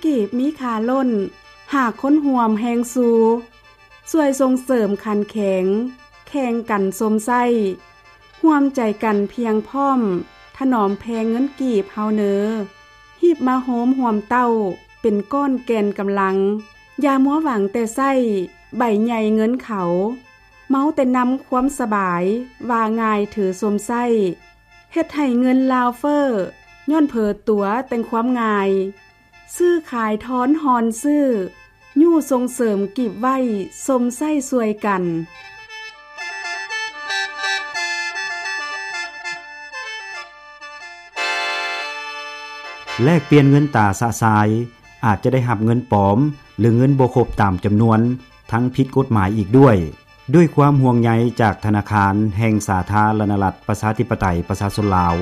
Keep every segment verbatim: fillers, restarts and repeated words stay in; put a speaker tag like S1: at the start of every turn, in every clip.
S1: กีบมีขาล้นหากค้นห่วมแหงสูช่วยส่งเสริมคันแข็งแข่งกันสมไส้ห่วมใจกันเพียงพร้อมถนอมแพงเงินกีบเฮาเนอหีบมาโหมห่วมเต้าเป็นก้อนแกนกำลังยามัวหวังแต่ไส้ใบใหญ่เงินเขาเมาแต่นำความสบายว่าง่ายถือสมไส้เฮ็ดให้เงินลาวเฟอร์ย้อนเผอตัวแต่งความง่ายซื้อขายท้อนฮอนซื้อยู่ส่งเสริมกีบไว้สมไส้สวยกัน
S2: แลกเปลี่ยนเงินตาสะสายอาจจะได้หับเงินปลอมหรือเงินบ่ครบตามจำนวนทั้งผิดกฎหมายอีกด้วยด้วยความห่วงใยจากธนาคารแห่งสาธารณรัฐประชาธิปไตยประชาชนลาว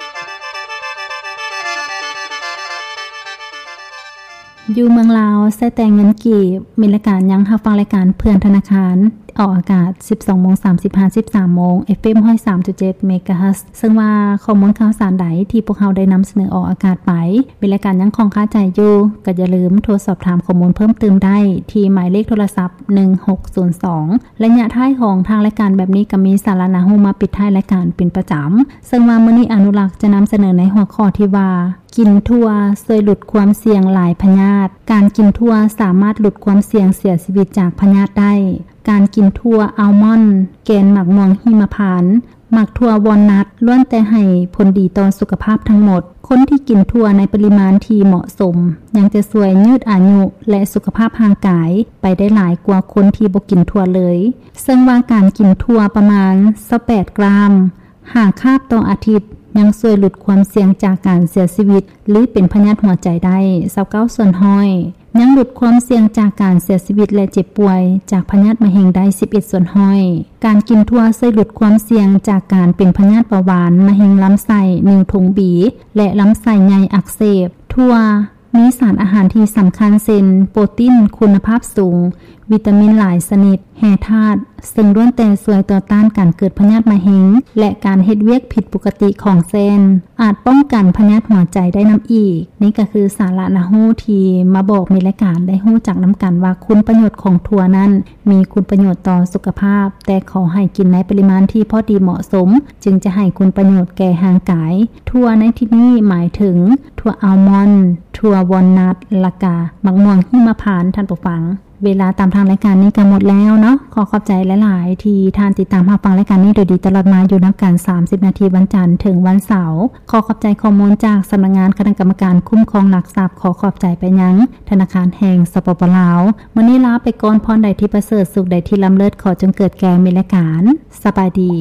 S3: อยู่เมืองลาวใช้แต่เงินกีบมีรายการยังรับฟังรายการเพื่อนธนาคารออกอากาศ สิบสองโมงสามสิบห้า สิบสามโมง เอฟ เอ็ม หนึ่งศูนย์สามจุดเจ็ด เมกะเฮิรตซ์ซึ่งว่าข้อมูลข่าวสารใดที่พวกเราได้นำเสนอออกอากาศไปเป็นรายการยังคงค้าใจอยู่ก็อย่าลืมโทรสอบถามข้อมูลเพิ่มเติมได้ที่หมายเลขโทรศัพท์หนึ่งหกศูนย์สองระยะท้ายของทางรายการแบบนี้ก็มีสาระน่ารู้มาปิดท้ายรายการเป็นประจำซึ่งว่ามื้อนี้อนุรักษ์จะนำเสนอในหัวข้อที่ว่ากินทั่วช่วยลดความเสี่ยงหลายพยาธิการกินทั่วสามารถลดความเสี่ยงเสียชีวิตจากพยาธิได้การกินทั่วอัลมอนด์แกนหมักม่วงหิมพานต์หมักทั่ววอลนัทล้วนแต่ให้ผลดีต่อสุขภาพทั้งหมดคนที่กินทั่วในปริมาณที่เหมาะสมยังจะช่วยยืดอายุและสุขภาพร่างกายไปได้หลายกว่าคนที่บ่กินทั่วเลยซึ่งว่าการกินทั่วประมาณยี่สิบแปดกรัมห้าคาบต่ออาทิตย์ยังช่วยลดความเสี่ยงจากการเสียชีวิตหรือเป็นพยาธิหัวใจได้ยี่สิบเก้าส่วนห้อยยังลดความเสี่ยงจากการเสียชีวิตและเจ็บป่วยจากพยาธิมะเร็งได้สิบเอ็ดส่วนห้อยการกินทั่วช่วยลดความเสี่ยงจากการเป็นพยาธิเบาหวานมะเร็งลำไส้นิ้วถุงบีและลำไส้ใหญ่อักเสบทั่วมีสารอาหารที่สำคัญเช่นโปรตีนคุณภาพสูงวิตามินหลายชนิดแร่ธาตุซึ่งล้วนแต่ช่วยต่อต้านการเกิดพยาธิมะเร็งและการเฮ็ดเวียกผิดปกติของเส้นอาจป้องกันพยาธิหัวใจได้นำอีกนี่ก็คือสาระน่ารู้ที่มาบอกในรายการได้รู้จักนํากันว่าคุณประโยชน์ของถั่วนั้นมีคุณประโยชน์ต่อสุขภาพแต่ขอให้กินในปริมาณที่พอดีเหมาะสมจึงจะให้คุณประโยชน์แก่ร่างกายถั่วในที่นี้หมายถึงถั่วอัลมอนด์ถั่ววอลนัทและก็หมักม่วงหิมพานต์ท่านผู้ฟังเวลาตามทางรายการนี้ก็หมดแล้วเนาะขอขอบใจหลายๆที่ท่านติดตามรับฟังรายการนี้โดยดีตลอดมาอยู่นํากันสามสิบนาทีวันจันทร์ถึงวันเสาร์ขอขอบใจข้อมูลจากสำนักงานคณะกรรมการคุ้มครองหลักทรัพย์ขอขอบใจไปยังธนาคารแห่งสปป.ลาวมื้อนี้ลาไปก่อนพรใดที่ประเสริฐสุขใดที่ล้ำเลิศขอจงเกิดแก่มีรายการสบายดี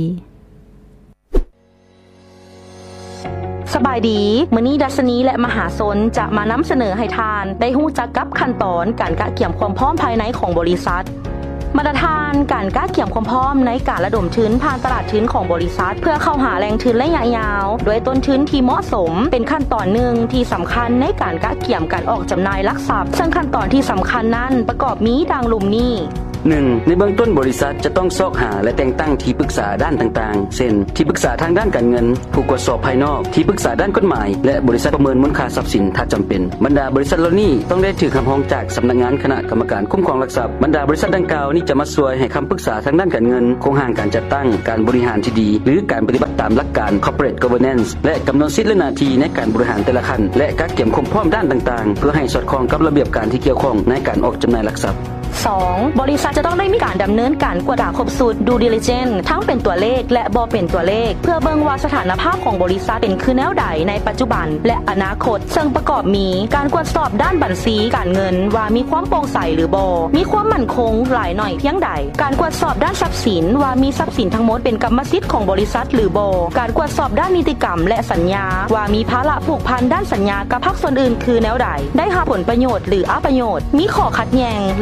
S4: สบายดีมื้อนี้ดัชนีและมหาชนจะมานําเสนอให้ทานได้รู้จักกับขั้นตอนการกะเกี่ยมความพร้อมภายในของบริษัทมาตรฐานการกะเกี่ยมความพร้อมในการระดมทุนผ่านตลาดทุนของบริษัทเพื่อเข้าหาแหล่งทุนระยะยาวโดยต้นทุนที่เหมาะสมเป็นขั้นตอนหนึ่งที่สำคัญในการกะเกี่ยมการออกจำหน่ายหลักทรัพย์ซึ่งขั้นตอนที่สำคัญนั้นประกอบมีดังลุ่มนี้
S5: หนึ่งในเบื้องต้นบริษัทจะต้องซอกหาและแต่งตั้งที่ปรึกษาด้านต่างๆเช่นที่ปรึกษาทางด้านการเงินผู้ตรวจสอบภายนอกที่ปรึกษาด้านกฎหมายและบริษัทประเมินมูลค่าทรัพย์สินถ้าจําเป็นบรรดาบริษัทเหล่านี้ต้องได้ถือคําร้องจากสำนักงานคณะกรรมการคุ้มครองหลักทรัพย์บรรดาบริษัทดังกล่าวนี้จะมาช่วยให้คําปรึกษาทางด้านการเงินโครงสร้างการจัดตั้งการบริหารที่ดีหรือการปฏิบัติตามหลักการ Corporate Governance และกําหนดสิทธิและหน้าที่ในการบริหารแต่ละขั้นและการเก็บความพร้อมด้านต่างๆเพื่อให้สอดคล้องกับระเบียบการที่เกี่ยวข้องในการออกจําหน่ายหลักทรัพย์
S4: สองบริษัทจะต้องได้มีการดําเนินการกวดขันครบสูตร Due Diligence ทั้งเป็นตัวเลขและบ่เป็นตัวเลขเพื่อเบิ่งว่าสถานภาพของบริษัทเป็นคือแนวใดในปัจจุบันและอนาคตซึ่งประกอบมีการตรวจสอบด้านบัญชีการเงินว่ามีความโปร่งใสหรือบ่มีความมั่นคงหลายหน่อยเพียงใดการตรวจสอบด้านทรัพย์สินว่ามีทรัพย์สินทั้งหมดเป็นกรรมสิทธิ์ของบริษัทหรือบ่การตรวจสอบด้านนิติกรรมและสัญญาว่ามีภาระผูกพันด้านสัญญากับภาคส่วนอื่นคือแนวใดได้รับผลประโยชน์หรืออประโยชน์มีข้อขัดแย้งและคดี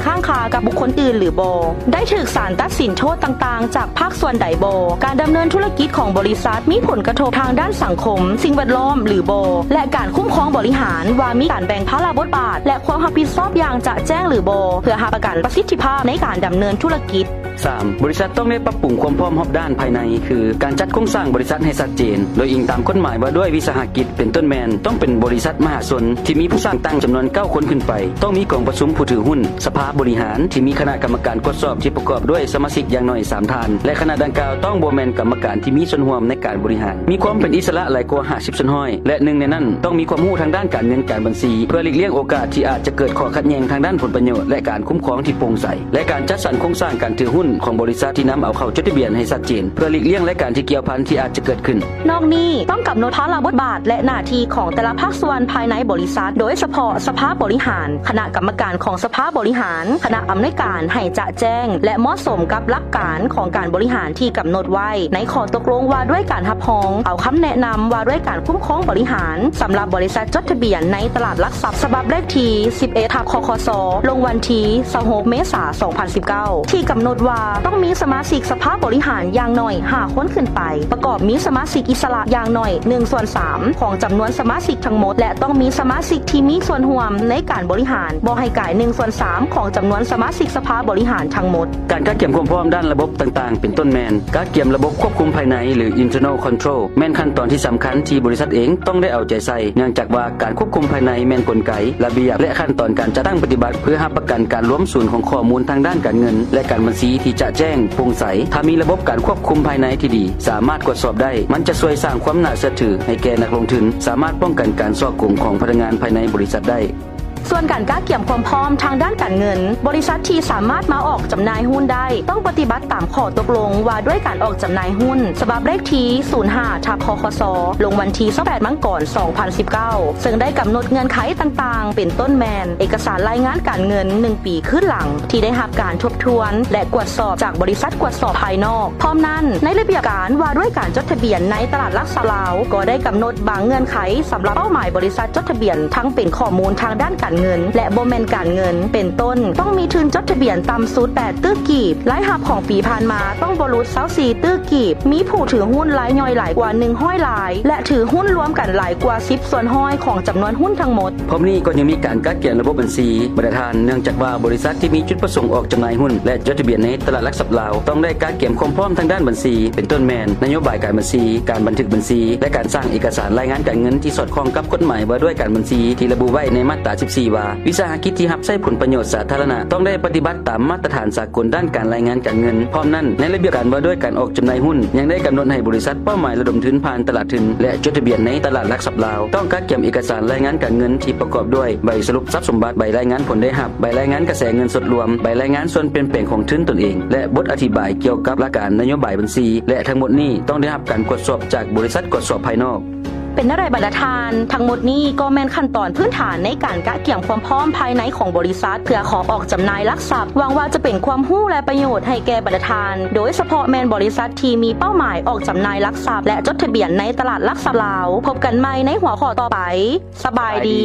S4: ข้างคากับบุคคลอื่นหรือบ่ได้ถูกศาลตัดสินโทษต่างๆจากภาคส่วนใดบ่การดำเนินธุรกิจของบริษัทมีผลกระทบทางด้านสังคมสิ่งแวดล้อมหรือบ่และการคุ้มครองบริหารว่ามีการแบ่งภาระบทบาทและความรับผิดชอบอย่างจะแจ้งหรือบ่เพื่อหาประกันประสิทธิภาพในการดำเนินธุรกิจ
S5: สามบริษัทต้องได้ปรับปรุงความพร้อมรอบด้านภายในคือการจัดโครงสร้างบริษัทให้ชัดเจนโดยอิงตามกฎหมายว่าด้วยวิสาหกิจเป็นต้นแมนต้องเป็นบริษัทมหาชนที่มีผู้สร้างตั้งจำนวนเก้าคนขึ้นไปต้องมีกองประชุมผู้ถือหุ้นสภาบริหารที่มีคณะกรรมการตรวจสอบที่ประกอบด้วยสมาชิกอย่างน้อยสามท่านและคณะดังกล่าวต้องบ่แม่นกรรมการที่มีส่วนร่วมในการบริหารมีความเป็นอิสระหลายกว่าห้าสิบส่วนห้อยและหนึ่งในนั้นต้องมีความรู้ทางด้านการเงินการบัญชีเพื่อหลีกเลี่ยงโอกาสที่อาจจะเกิดข้อขัดแย้งทางด้านผลประโยชน์และการคุ้มครองที่โปร่งใสและการจัดสรรโครงสร้างการถือหุ้นของบริษัทที่นําเอาเข้าจดทะเบียนให้ชัดเจนเพื่อหลีกเลี่ยงและการที่เกี่ยวพันที่อาจจะเกิดขึ้น
S4: นอกนี้ต้องกำหนดภาระบทบาทและหน้าที่ของแต่ละภาคส่วนภายในบริษัทโดยเฉพาะสภาบริหารคณะกรรมการของสภาบริหารคณะอำนวยการให้จะแจ้งและเหมาะสมกับหลักการของการบริหารที่กำหนดไว้ในข้อตกลงว่าด้วยการรับรองเอาคำแนะนําว่าด้วยการคุ้มครองบริหารสำหรับบริษัทจดทะเบียนในตลาดหลักทรัพย์ฉบับเลขที่สิบเอ็ดทับคคสลงวันที่ยี่สิบหกเมษายนสองพันสิบเก้าที่กำหนดว่าต้องมีสมาชิกสภาบริหารอย่างน้อยห้าคนขึ้นไปประกอบมีสมาชิกอิสระอย่างน้อยหนึ่งส่วนสามของจำนวนสมาชิกทั้งหมดและต้องมีสมาชิกที่มีส่วนร่วมในการบริหารบ่ให้ก่ายหนึ่งส่วนสามของจำนวนสมาชิกสภาบริหารทั้งหมด
S5: การจัดเก็บความพร้อมด้านระบบต่างๆเป็นต้นแมนการเก็บระบบควบคุมภายในหรือ internal control แม่นขั้นตอนที่สำคัญที่บริษัทเองต้องได้เอาใจใส่เนื่องจากว่าการควบคุมภายในแม่นกลไกระเบียบและขั้นตอนการจัดตั้งปฏิบัติเพื่อรับประกันการรวมศูนย์ของข้อมูลทางด้านการเงินและการบัญชีที่จะแจ้งโปร่งใสถ้ามีระบบการควบคุมภายในที่ดีสามารถตรวจสอบได้มันจะช่วยสร้างความน่าเชื่อถือให้แก่นักลงทุนสามารถป้องกันการฉ้อโกงของพนักงานภายในบริษัทได้
S4: ส่วนการก้าเกี่ยมความพร้อมทางด้านการเงินบริษัทที่สามารถมาออกจำหน่ายหุ้นได้ต้องปฏิบัติตามข้อตกลงว่าด้วยการออกจำหน่ายหุ้นฉบับเลขที่ศูนย์ห้าทับคคสลงวันที่ยี่สิบแปดมังกรสองพันสิบเก้าซึ่งได้กำหนดเงื่อนไขต่างๆเป็นต้นแมนเอกสารรายงานการเงินหนึ่งปีขึ้นหลังที่ได้รับการทบทวนและตรวจสอบจากบริษัทตรวจสอบภายนอกพร้อมนั้นในระเบียบการว่าด้วยการจดทะเบียนในตลาดหลักทรัพย์ลาวก็ได้กำหนดบางเงื่อนไขสำหรับเป้าหมายบริษัทจดทะเบียนทั้งเป็นข้อมูลทางด้านการเงินและบ่แม่นการเงินเป็นต้นต้องมีทุนจดทะเบียนต่ำสุดแปดตื้อกีบรายรับของปีผ่านมาต้องบ่รุดยี่สิบสี่ตื้อกีบมีผู้ถือหุ้นรายย่อยหลายกว่าหนึ่งร้อยรายและถือหุ้นรวมกันหลายกว่าสิบส่วนห้อยของจำนวนหุ้นทั้งหมด
S5: พร้อมนี้ก็ยังมีการจัดเก็บระบบบัญชีมาตรฐานเนื่องจากว่าบริษัทที่มีจุดประสงค์ออกจำหน่ายหุ้นและจดทะเบียนในตลาดหลักทรัพย์ลาวต้องได้การเก็บความพร้อมทางด้านบัญชีเป็นต้นแมนนโยบายการบัญชีการบันทึกบัญชีและการสร้างเอกสารรายงานการเงินที่สอดคล้องกับกฎหมายว่าด้วยการบัญชีที่ระบุไว้ในมาตราสิบสี่ว่าวิสาหกิจที่รับใช้ผลประโยชน์สาธารณะต้องได้ปฏิบัติตามมาตรฐานสากลด้านการรายงานการเงินพร้อมนั้นในระเบียบการว่าด้วยการออกจำหน่ายหุ้นยังได้กำหนดให้บริษัทเป้าหมายระดมทุนผ่านตลาดทุนและจดทะเบียนในตลาดหลักทรัพย์ลาวต้องการเก็บเอกสารรายงานการเงินที่ประกอบด้วยใบสรุปทรัพย์สมบัติใบรายงานผลได้รับใบรายงานกระแสเงินสดรวมใบรายงานส่วนเปลี่ยนแปลงของทุนตนเองและบทอธิบายเกี่ยวกับหลักการนโยบายบัญชีและทั้งหมดนี้ต้องได้รับการตรวจสอบจากบริษัทตรวจสอบภายนอก
S4: เป็นอะไรบรรทานทั้งหมดนี้ก็แม่นขั้นตอนพื้นฐานในการกะเกี่ยมความพร้อมภายในของบริษัทเพื่อขอออกจำหน่ายหลักทรัพย์หวังว่าจะเป็นความรู้และประโยชน์ให้แก่บรรทานโดยเฉพาะแม่นบริษัทที่มีเป้าหมายออกจำหน่ายหลักทรัพย์และจดทะเบียนในตลาดหลักทรัพย์ลาวพบกันใหม่ในหัวข้อต่อไปสบายดี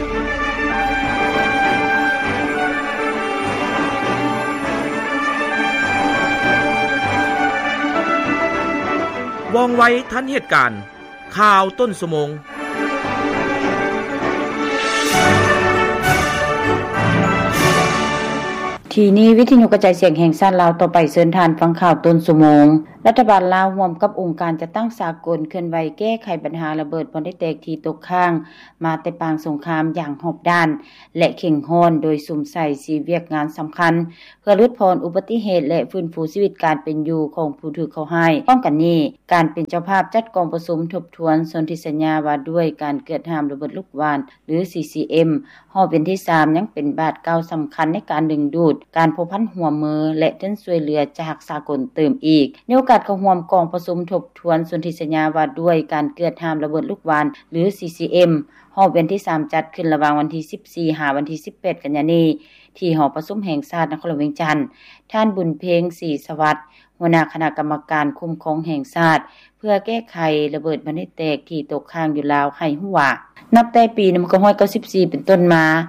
S6: ว่องไวทันเหตุการณ์ข่าวต้นชั่วโมง
S7: ทีนี้วิทยุกระจายเสียงแห่งชาติลาวต่อไปเชิญทานฟังข่าวต้นชั่วโมงรัฐบาลลาวร่วมกับองค์การจัดตั้งสากลเคลื่อนไหวแก้ไขปัญหาระเบิดบอนได้แตกที่ตกค้างมาแต่ปางสงครามอย่างรอบด้านและเข่งฮ้อนโดยสุ่มใส่สีเวียกงานสำคัญเพื่อลดพรอุบัติเหตุและฟื้นฟูชีวิตการเป็นอยู่ของผู้ถือเข้าให้ป้องกันนี้การเป็นเจ้าภาพจัดกองประชุมทบทวนสนธิสัญญาว่าด้วยการเกิดหามระเบิดลูกวานหรือ ซี ซี เอ็ม ฮอเป็นที่สามยังเป็นบาทเก่าสำคัญในการดึงดูดการพบพันหัวมือและเดินช่วยเหลือจากสากลเติมอีกในโอกาสเข้าร่วมกองประชุมทบทวนสนธิสัญญาว่าด้วยการเกิดหามระเบิดลูกวานหรือ ซี ซี เอ็ม ฮอเป็นที่สามจัดขึ้นระหว่างวันที่สิบสี่หาวันที่สิบแปดกันยายนนี้ที่หอประชุมแห่งชาตินครเวียงจันทน์ท่านบุญเพ็งศรีสวัสดิ์หัวหน้าคณะกรรมการคุ้มครองแห่งชาติเพื่อแก้ไขระเบิดบอนได้แตกที่ตกค้างอยู่ลาวให้ฮู้ว่านับแต่ปีหนึ่งพันเก้าร้อยเก้าสิบสี่เป็นต้นมา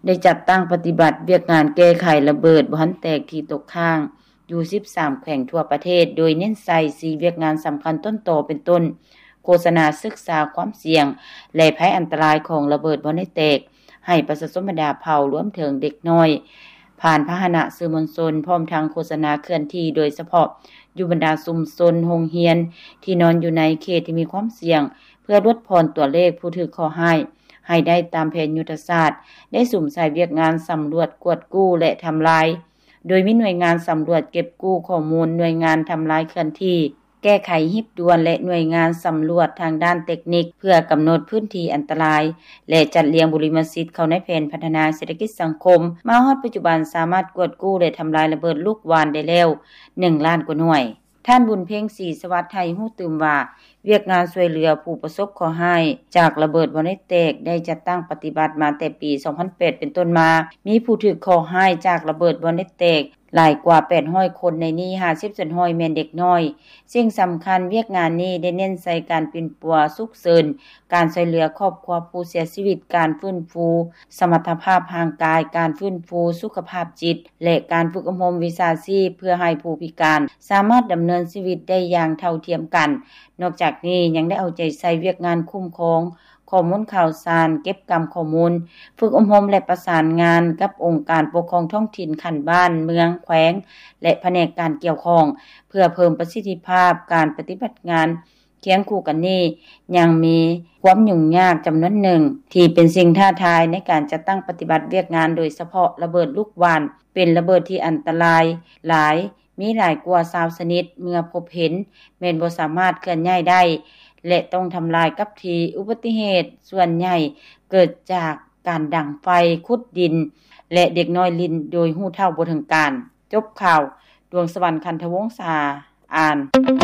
S7: ได้จัดตั้งปฏิบัติเวียกงานแก้ไขระเบิดบ่ทันแตกที่ตกค้างอยู่สิบสามแขวงทั่วประเทศโดยเน้นใส่สี่เวียกงานสำคัญต้นโตเป็นต้นโฆษณาศึกษาความเสี่ยงและภัยอันตรายของระเบิดบ่ได้แตกให้ประชาชนบรรดาเผ่ารวมถึงเด็กน้อยผ่านพาหนะสื่อมวลชนพร้อมทางโฆษณาเคลื่อนที่โดยเฉพาะอยู่บรรดาชุมชนโรงเรียนที่นอนอยู่ในเขตที่มีความเสี่ยงเพื่อลดพรตัวเลขผู้ถูกข้อให้ให้ได้ตามแผนยุทธศาสตร์ได้สุ่มใส่เวียกงานสำรวจกวดกู้และทำลายโดยมีหน่วยงานสำรวจเก็บกู้ข้อมูลหน่วยงานทำลายเคลื่อนที่แก้ไขหิบด่วนและหน่วยงานสำรวจทางด้านเทคนิคเพื่อกำหนดพื้นที่อันตรายและจัดเรียงบริมสิทธิ์เข้าในแผนพัฒนาเศรษฐกิจสังคมมาฮอดปัจจุบันสามารถกวดกู้และทำลายระเบิดลูกวานได้แล้วหนึ่งล้านกว่าหน่วยท่านบุญเพ็งศรีสวัสดิ์ไทยฮู้ตื่มว่าเวียกงานช่วยเหลือผู้ประสบข้อให้จากระเบิดบ่ได้แตกได้จัดตั้งปฏิบัติมาแต่ปีสองพันแปดเป็นต้นมามีผู้ถูกข้อให้จากระเบิดบ่ได้แตกหลายกว่าแปดร้อยคนในนี้ ห้าสิบเปอร์เซ็นต์ ห้อยแม่นเด็กน้อยสิ่งสำคัญเวียกงานนี้ได้เน้นใส่การปิ่นปัวสุขเสริญการช่วยเหลือครอบครัวผู้เสียชีวิตการฟื้นฟูสมรรถภาพทางกายการฟื้นฟูสุขภาพจิตและการฝึกอบรมวิชาชีพเพื่อให้ผู้พิการสามารถดำเนินชีวิตได้อย่างเท่าเทียมกันนอกจากนี้ยังได้เอาใจใส่เวียกงานคุ้มครองข้อมูลข่าวสารเก็บกรรมข้อมูลฝึกอบรมและประสานงานกับองค์การปกครองท้องถิ่นขั้นบ้านเมืองแขวงและแผนกการเกี่ยวข้องเพื่อเพิ่มประสิทธิภาพการปฏิบัติงานเคียงคู่กันนี้ยังมีความยุ่งยากจำนวนหนึ่งที่เป็นสิ่งท้าทายในการจัดตั้งปฏิบัติเวียกงานโดยเฉพาะระเบิดลูกวานเป็นระเบิดที่อันตรายหลายมีหลายกว่ายี่สิบชนิดเมื่อพบเห็นแม้นบ่สามารถเคลื่อนย้ายได้และต้องทำลายกับทีอุบัติเหตุส่วนใหญ่เกิดจากการดังไฟขุดดินและเด็กน้อยลินโดยหู้เท่าบ่ถึงการจบข่าวดวงสวรรค์คันธวงศ์สาอ่าน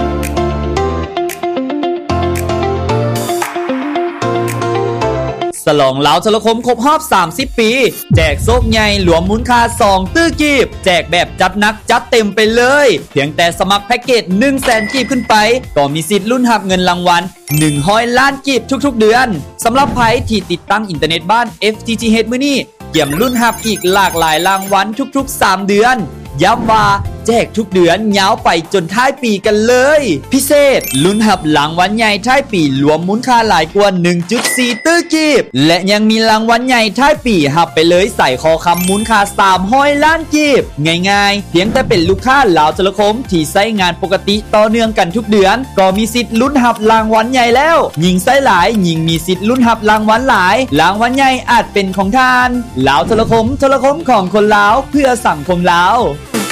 S8: สลองลาวโทรคมครบรอบสามสิบปีแจกโชคใหญ่หลวมมูลค่าสองตื้อกีบแจกแบบจัดหนักจัดเต็มไปเลยเพียงแต่สมัครแพ็คเกจ หนึ่งแสน กีบขึ้นไปก็มีสิทธิ์ลุ้นรับเงินรางวัลหนึ่งร้อยล้านกีบทุกๆเดือนสำหรับไผที่ติดตั้งอินเทอร์เน็ตบ้าน เอฟ ที ที เอช มื้อนี้เกี่ยมลุ้นรับอีกหลากหลายรางวัลทุกๆสามเดือนย้ำว่าแจกทุกเดือนยาวไปจนท้ายปีกันเลยพิเศษลุ้นรับรางวัลใหญ่ท้ายปีรวมมูลค่าหลายกว่า หนึ่งจุดสี่ ตื้อกีบและยังมีรางวัลใหญ่ท้ายปีรับไปเลยใส่คอคำมูลค่าสามร้อยล้านกีบง่ายๆเพียงแต่เป็นลูกค้าลาวโทรคมที่ใช้งานปกติต่อเนื่องกันทุกเดือนก็มีสิทธิ์ลุ้นรับรางวัลใหญ่แล้วยิ่งใช้หลายยิ่งมีสิทธิ์ลุ้นรับรางวัลหลายรางวัลใหญ่อาจเป็นของท่านลาวโทรคมโทรคมของคนลาวเพื่อสังคมลาว